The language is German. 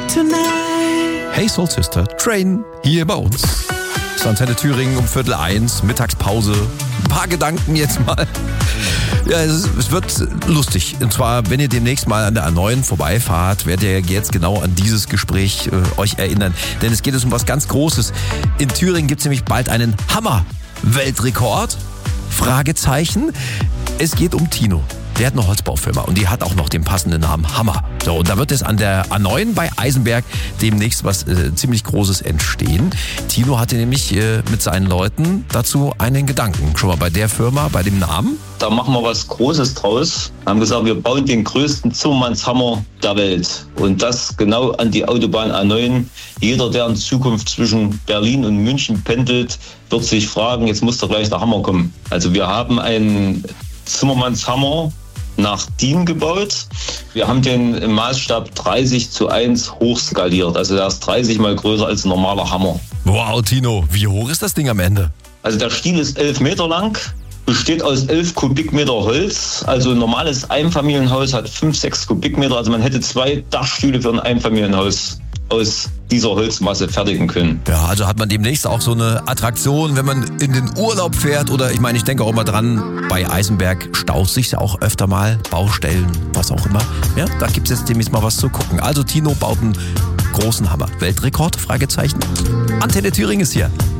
Hey Soul Sister, Train hier bei uns. Das ist Antenne Thüringen um 12:15, Mittagspause. Ein paar Gedanken jetzt mal. Ja, es wird lustig. Und zwar, wenn ihr demnächst mal an der A9 vorbeifahrt, werdet ihr jetzt genau an dieses Gespräch euch erinnern. Denn es geht um was ganz Großes. In Thüringen gibt es nämlich bald einen Hammer-Weltrekord. Fragezeichen. Es geht um Tino. Der hat eine Holzbaufirma und die hat auch noch den passenden Namen Hammer. So, und da wird es an der A9 bei Eisenberg demnächst was ziemlich Großes entstehen. Tino hatte nämlich mit seinen Leuten dazu einen Gedanken. Schon mal bei der Firma, bei dem Namen. Da machen wir was Großes draus. Wir haben gesagt, wir bauen den größten Zimmermannshammer der Welt. Und das genau an die Autobahn A9. Jeder, der in Zukunft zwischen Berlin und München pendelt, wird sich fragen, jetzt muss doch gleich der Hammer kommen. Also wir haben einen Zimmermannshammer nach DIN gebaut. Wir haben den im Maßstab 30:1 hochskaliert. Also der ist 30 mal größer als ein normaler Hammer. Wow, Tino, wie hoch ist das Ding am Ende? Also der Stiel ist 11 Meter lang, besteht aus 11 Kubikmeter Holz. Also ein normales Einfamilienhaus hat 5-6 Kubikmeter. Also man hätte 2 Dachstühle für ein Einfamilienhaus aus dieser Holzmasse fertigen können. Ja, also hat man demnächst auch so eine Attraktion, wenn man in den Urlaub fährt oder ich meine, ich denke auch immer dran, bei Eisenberg staut sich ja auch öfter mal, Baustellen, was auch immer. Ja, da gibt es jetzt demnächst mal was zu gucken. Also Tino baut einen großen Hammer. Weltrekord? Fragezeichen. Antenne Thüringen ist hier.